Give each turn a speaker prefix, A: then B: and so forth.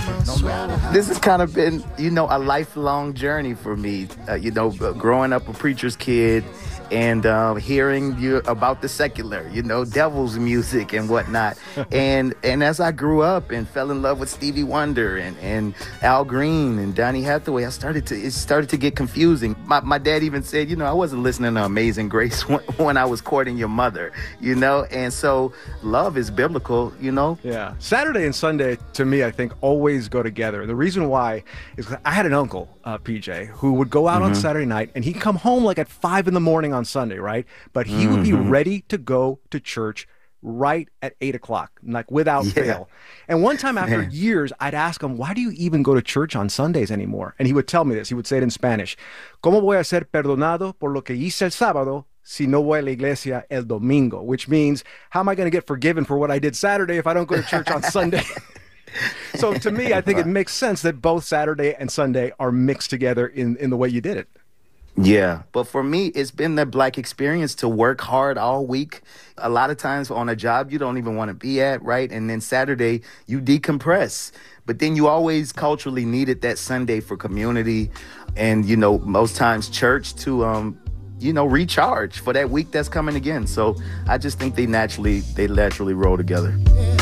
A: This has kind of been, a lifelong journey for me. Growing up a preacher's kid and hearing you about the secular, devil's music and whatnot. and as I grew up and fell in love with Stevie Wonder and Al Green and Donny Hathaway, it started to get confusing. My dad even said, I wasn't listening to Amazing Grace when I was courting your mother, and so love is biblical,
B: Yeah. Saturday and Sunday, to me, I think always go together. The reason why is 'cause I had an uncle, PJ, who would go out on Saturday night and he'd come home like at 5 a.m. on Sunday, right? But he would be ready to go to church right at 8 o'clock, like without fail. And one time after years, I'd ask him, why do you even go to church on Sundays anymore? And he would tell me this. He would say it in Spanish. ¿Cómo voy a ser perdonado por lo que hice el sábado si no voy a la iglesia el domingo? Which means, how am I going to get forgiven for what I did Saturday if I don't go to church on Sunday? So to me, I think it makes sense that both Saturday and Sunday are mixed together in the way you did it.
A: Yeah, but for me, it's been the Black experience to work hard all week. A lot of times on a job you don't even want to be at, right? And then Saturday, you decompress. But then you always culturally needed that Sunday for community and, most times church to, recharge for that week that's coming again. So I just think they naturally roll together.